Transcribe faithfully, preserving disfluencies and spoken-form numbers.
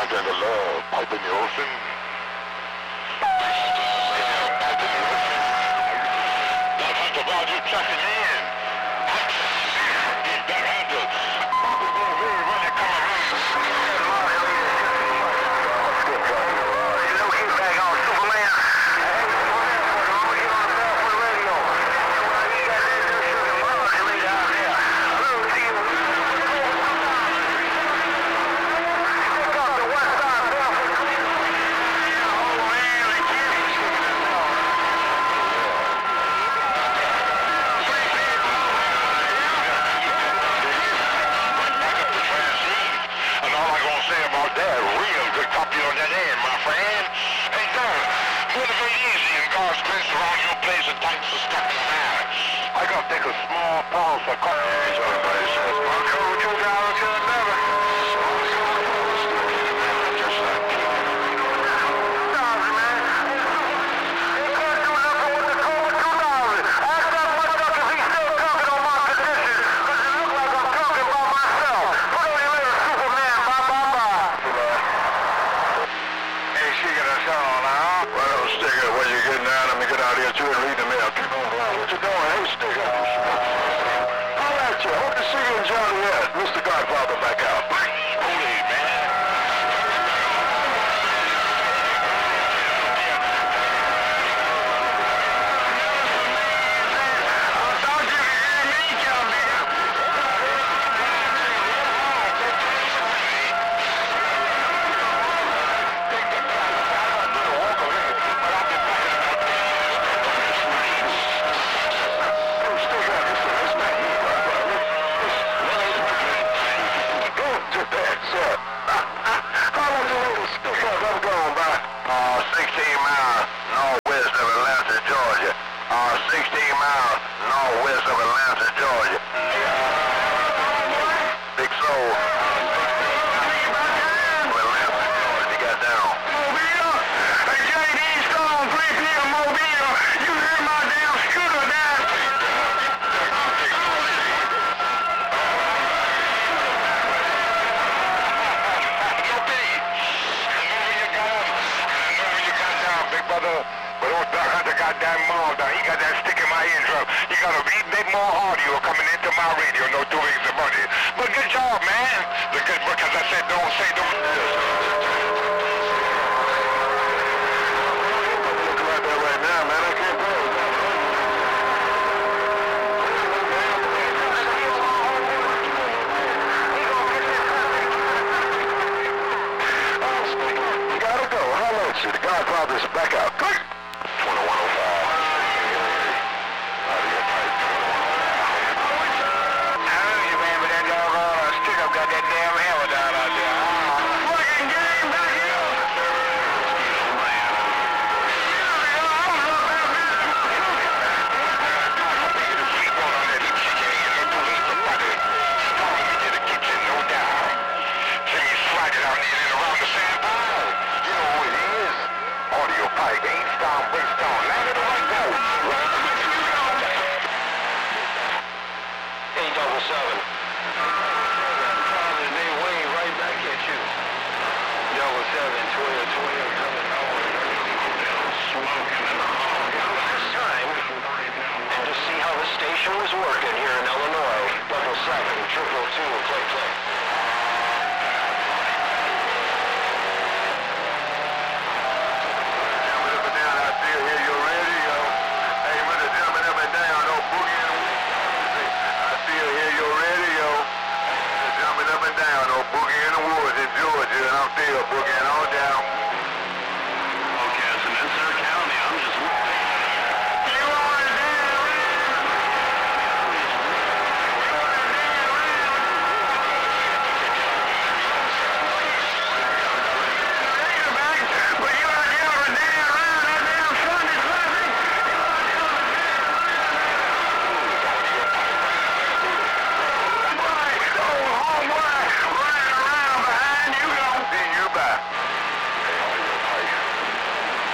Pipe in the love, pipe in the ocean. Pipe in the ocean. Now, first of all, you checking in. You better have to. Really, really come around. You know, keep back on Superman. I gotta take a small pause for coffee. Everybody says, one code, two dollars to another. Just like thousand, man. He can't do nothing with the code with two dollars. Ask that motherfucker if he's still talking on my petition. Cause it looks like I'm talking by myself. Put on your little Superman, bye bye bye. Hey, she got us all now. Well, little sticker, when you get down, let me get out here too and read the mail. Keep on going. What you doing? Hey, sticker. All right, you. Hope to see you in Johnny Ed. Mister Godfather back out. Holy, man. sixteen miles northwest of Atlanta, Georgia. Uh, sixteen miles northwest of Atlanta, Georgia. Big Soul. Atlanta, Georgia, you got down. Mobile. Hey, J D Stone, three P M Mobile. You hear my damn scooter down. Brother, but old Doc Hunter got that maul down. He got that stick in my eardrum. You got a bit more audio coming into my radio, no two weeks of money. But good job, man. Because, because I said don't say don't. Looking like that right now, man. I can't do it. You gotta go. Holla at you. The Godfather's back out. Click! twenty-one oh five. Out of your pipe. I know you, man, but that doggone stick up got that damn hammer down out there. Fucking game back here! Seven. Father, they wave right back at you. Double seven, twelve, twelve, coming on. Smoking in the hall. Last time, and to see how the station was working here in Illinois. Double seven, triple two, play, play. Jumping up and down, I still hear your radio. Hey, when the jumping up and down, no boogie in the wind. Still hear your radio. Jumping up and down, oh, boogie in the woods in Georgia, and I'm still boogieing all